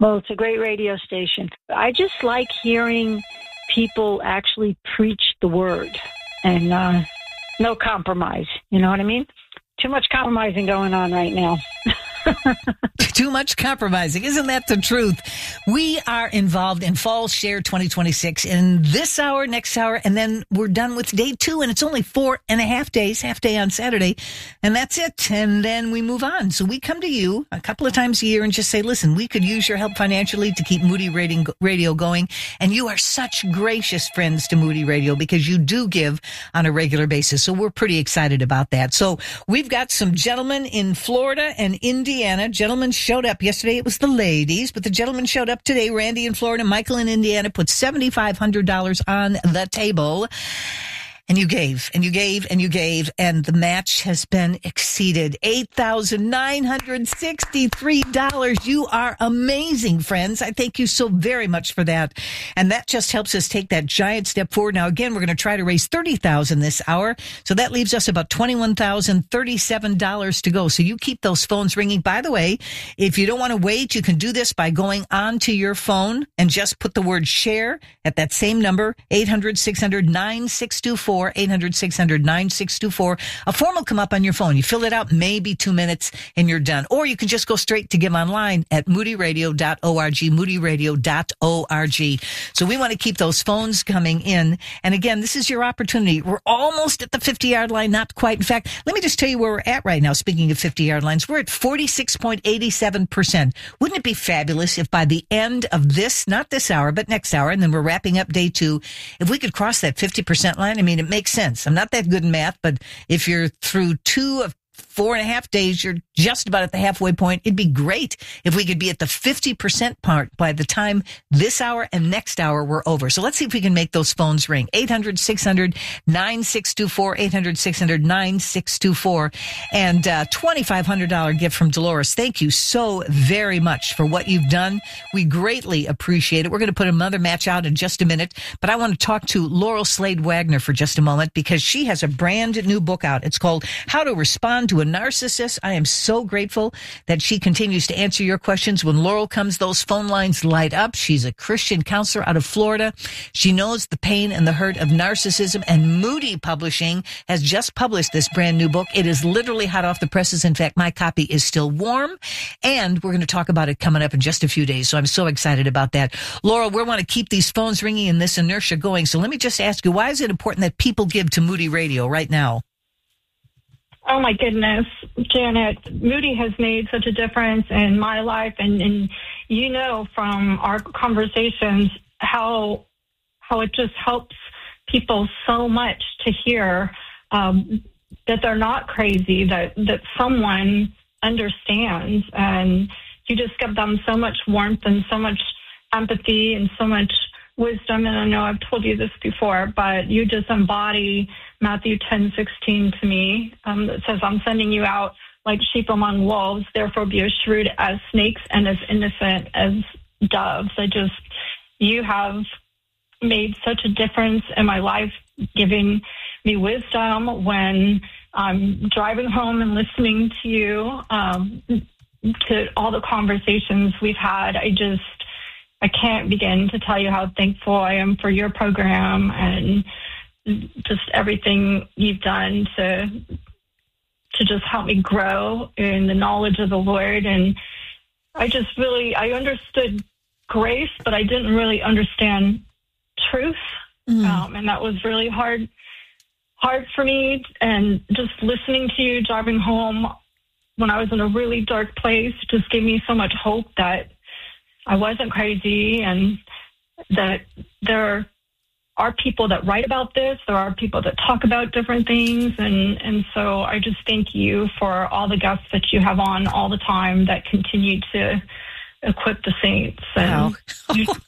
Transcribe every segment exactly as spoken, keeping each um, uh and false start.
Well, it's a great radio station. I just like hearing people actually preach the word and uh, no compromise. You know what I mean? Too much compromising going on right now. Too much compromising. Isn't that the truth? We are involved in Fall Share twenty twenty-six in this hour, next hour, and then we're done with day two, and it's only four and a half days, half day on Saturday, and that's it. And then we move on. So we come to you a couple of times a year and just say, listen, we could use your help financially to keep Moody Radio going. And you are such gracious friends to Moody Radio because you do give on a regular basis. So we're pretty excited about that. So we've got some gentlemen in Florida and Indiana. Gentlemen showed up yesterday. It was the ladies, but the gentlemen showed up today. Randy in Florida, Michael in Indiana put seven thousand five hundred dollars on the table. And you gave, and you gave, and you gave, and the match has been exceeded. eight thousand nine hundred sixty-three dollars. You are amazing, friends. I thank you so very much for that. And that just helps us take that giant step forward. Now, again, we're going to try to raise thirty thousand dollars this hour. So that leaves us about twenty-one thousand thirty-seven dollars to go. So you keep those phones ringing. By the way, if you don't want to wait, you can do this by going onto your phone and just put the word share at that same number, eight hundred, six hundred, nine six two four. eight hundred, six hundred, nine six two four. A form will come up on your phone. You fill it out, maybe two minutes, and you're done. Or you can just go straight to Give Online at moody radio dot org, moody radio dot org. So we want to keep those phones coming in. And again, this is your opportunity. We're almost at the fifty-yard line, not quite. In fact, let me just tell you where we're at right now. Speaking of fifty-yard lines, we're at forty-six point eight seven percent. Wouldn't it be fabulous if by the end of this, not this hour, but next hour, and then we're wrapping up day two, if we could cross that fifty percent line? I mean, it makes sense. I'm not that good in math, but if you're through two of four and a half days, you're just about at the halfway point. It'd be great if we could be at the fifty percent part by the time this hour and next hour were over. So let's see if we can make those phones ring. eight hundred, six hundred, nine six two four, eight hundred, six hundred, nine six two four. And uh twenty-five hundred dollars gift from Dolores. Thank you so very much for what you've done. We greatly appreciate it. We're going to put another match out in just a minute, but I want to talk to Laurel Slade Wagner for just a moment because she has a brand new book out. It's called How to Respond to a Narcissist. I am so grateful that she continues to answer your questions. When Laurel comes, those phone lines light up. She's a Christian counselor out of Florida. She knows the pain and the hurt of narcissism, and Moody Publishing has just published this brand new book. It is literally hot off the presses. In fact, my copy is still warm, and we're going to talk about it coming up in just a few days. So I'm so excited about that. Laurel, we want to keep these phones ringing and this inertia going. So let me just ask you, why is it important that people give to Moody Radio right now? Oh, my goodness, Janet, Moody has made such a difference in my life. And, and you know from our conversations how how it just helps people so much to hear um, that they're not crazy, that, that someone understands. And you just give them so much warmth and so much empathy and so much wisdom. And I know I've told you this before, but you just embody Matthew ten sixteen to me. Um, that says, I'm sending you out like sheep among wolves, therefore be as shrewd as snakes and as innocent as doves. I just, you have made such a difference in my life, giving me wisdom when I'm driving home and listening to you, um, to all the conversations we've had. I just, I can't begin to tell you how thankful I am for your program and just everything you've done to to just help me grow in the knowledge of the Lord. And I just really, I understood grace, but I didn't really understand truth. Mm. Um, and that was really hard, hard for me. And just listening to you driving home when I was in a really dark place just gave me so much hope that I wasn't crazy and that there are people that write about this. There are people that talk about different things. And, and so I just thank you for all the guests that you have on all the time that continue to equip the saints. And wow. you,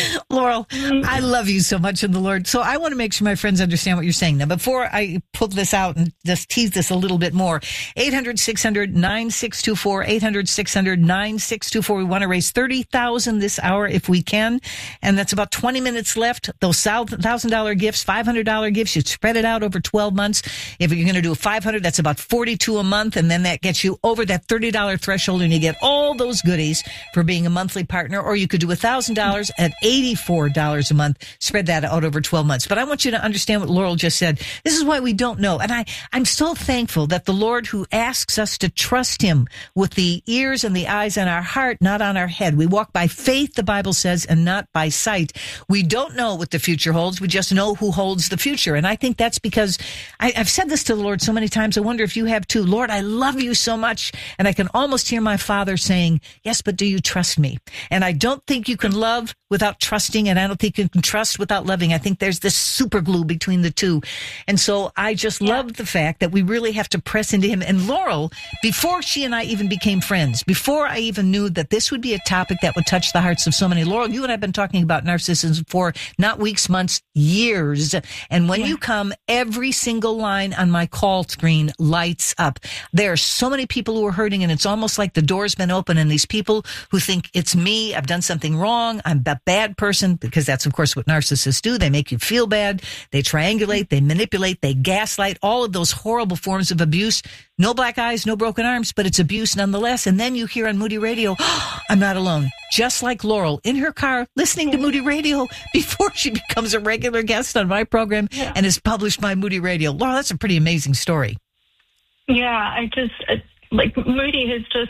Laurel, I love you so much in the Lord. So I want to make sure my friends understand what you're saying. Now, before I pull this out and just tease this a little bit more, eight hundred, six hundred, nine six two four, eight hundred, six hundred, nine six two four. We want to raise thirty thousand dollars this hour if we can. And that's about twenty minutes left. Those one thousand dollars gifts, five hundred dollars gifts, you spread it out over twelve months. If you're going to do a five hundred, that's about forty-two dollars a month. And then that gets you over that thirty dollars threshold and you get all those goodies for being a monthly partner. Or you could do one thousand dollars at eighty-four dollars a month. Spread that out over twelve months. But I want you to understand what Laurel just said. This is why we don't know. And I, I'm so thankful that the Lord, who asks us to trust him with the ears and the eyes on our heart, not on our head. We walk by faith, the Bible says, and not by sight. We don't know what the future holds. We just know who holds the future. And I think that's because I, I've said this to the Lord so many times. I wonder if you have too. Lord, I love you so much. And I can almost hear my Father saying, yes, but do you trust me? And I don't think you can love without trusting, and I don't think you can trust without loving. I think there's this super glue between the two. And so I just yeah. love the fact that we really have to press into him. And Laurel, before she and I even became friends, before I even knew that this would be a topic that would touch the hearts of so many, Laurel, you and I have been talking about narcissism for not weeks, months, years. And when yeah. you come, every single line on my call screen lights up. There are so many people who are hurting, and it's almost like the door's been open, and these people who think it's me, I've done something wrong, I'm a bad person, because that's, of course, what narcissists do. They make you feel bad. They triangulate, they manipulate, they gaslight, all of those horrible forms of abuse. No black eyes, no broken arms, but it's abuse nonetheless. And then you hear on Moody Radio, oh, I'm not alone. Just like Laurel in her car listening to Moody Radio before she becomes a regular guest on my program yeah. and is published by Moody Radio. Laurel, that's a pretty amazing story. Yeah, I just, like, Moody has just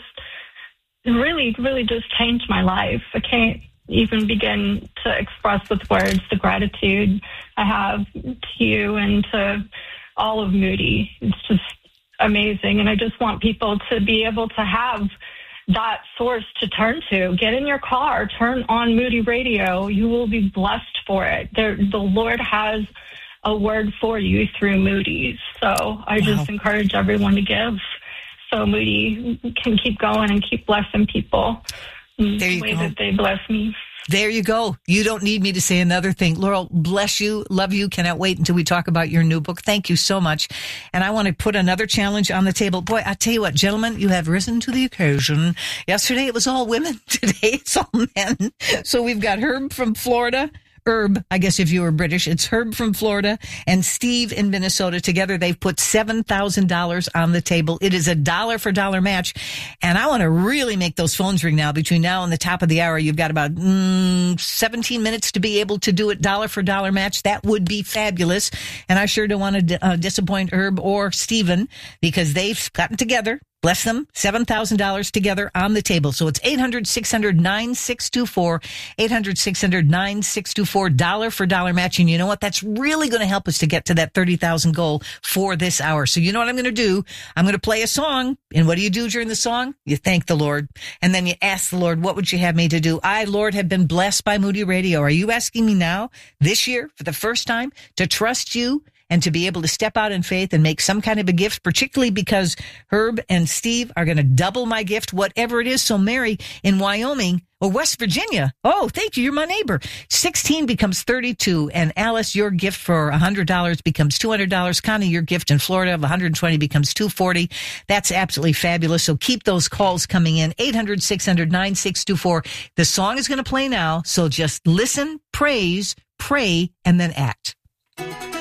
really, really just changed my life. I can't even begin to express with words the gratitude I have to you and to all of Moody. It's just amazing. And I just want people to be able to have that source to turn to. Get in your car, turn on Moody Radio. You will be blessed for it. There, the Lord has a word for you through Moody's. So I wow. just encourage everyone to give so Moody can keep going and keep blessing people in the way go. that they bless me. There you go. You don't need me to say another thing. Laurel, bless you, love you. Cannot wait until we talk about your new book. Thank you so much. And I want to put another challenge on the table. Boy, I tell you what, gentlemen, you have risen to the occasion. Yesterday it was all women. Today it's all men. So we've got Herb from Florida. Herb, I guess if you were British, it's Herb from Florida and Steve in Minnesota. Together, they've put seven thousand dollars on the table. It is a dollar for dollar match. And I want to really make those phones ring now. Between now and the top of the hour, you've got about mm, seventeen minutes to be able to do it dollar for dollar match. That would be fabulous. And I sure don't want to uh, disappoint Herb or Steven because they've gotten together. Bless them, seven thousand dollars together on the table. So it's eight hundred, six hundred, nine six two four, eight hundred, six hundred, nine six two four, dollar for dollar match. And you know what? That's really going to help us to get to that thirty thousand goal for this hour. So you know what I'm going to do? I'm going to play a song. And what do you do during the song? You thank the Lord. And then you ask the Lord, what would you have me to do? I, Lord, have been blessed by Moody Radio. Are you asking me now, this year, for the first time, to trust you and to be able to step out in faith and make some kind of a gift, particularly because Herb and Steve are going to double my gift, whatever it is. So Mary in Wyoming or West Virginia, oh, thank you, you're my neighbor. sixteen becomes thirty-two. And Alice, your gift for one hundred dollars becomes two hundred dollars. Connie, your gift in Florida of one hundred twenty becomes two hundred forty. That's absolutely fabulous. So keep those calls coming in. eight hundred, six hundred, nine six two four. The song is going to play now. So just listen, praise, pray, and then act.